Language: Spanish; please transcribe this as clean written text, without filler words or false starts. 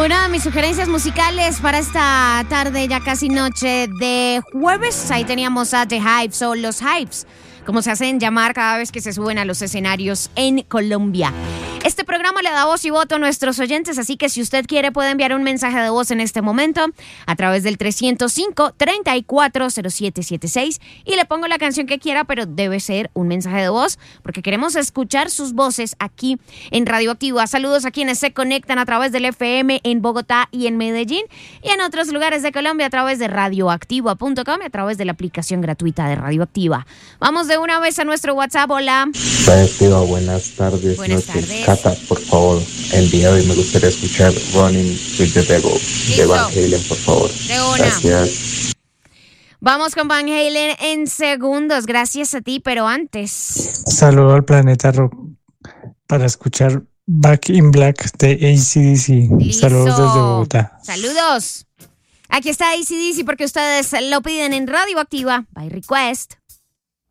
Una de mis sugerencias musicales para esta tarde, ya casi noche de jueves, ahí teníamos a The Hypes o Los Hypes, como se hacen llamar cada vez que se suben a los escenarios en Colombia. Este programa le da voz y voto a nuestros oyentes, así que si usted quiere puede enviar un mensaje de voz en este momento a través del 305-340776 y le pongo la canción que quiera, pero debe ser un mensaje de voz porque queremos escuchar sus voces aquí en Radioactiva. Saludos a quienes se conectan a través del FM en Bogotá y en Medellín y en otros lugares de Colombia a través de radioactiva.com y a través de la aplicación gratuita de Radioactiva. Vamos de una vez a nuestro WhatsApp. Hola. Radioactiva, buenas tardes. Buenas tardes. Cata, por favor, el día de hoy me gustaría escuchar Running with the Devil de Van Halen, por favor. De una. Gracias. Vamos con Van Halen en segundos. Gracias a ti, pero antes. Saludo al Planeta Rock para escuchar Back in Black de AC/DC. Listo. Saludos desde Bogotá. Saludos. Aquí está AC/DC porque ustedes lo piden en Radioactiva by Request.